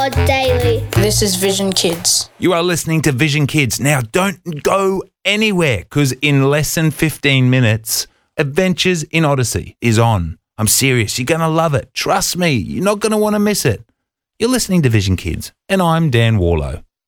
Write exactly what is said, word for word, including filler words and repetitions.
God daily. This is Vision Kids. You are listening to Vision Kids. Now, don't go anywhere because in less than fifteen minutes, Adventures in Odyssey is on. I'm serious. You're going to love it. Trust me. You're not going to want to miss it. You're listening to Vision Kids, and I'm Dan Warlow.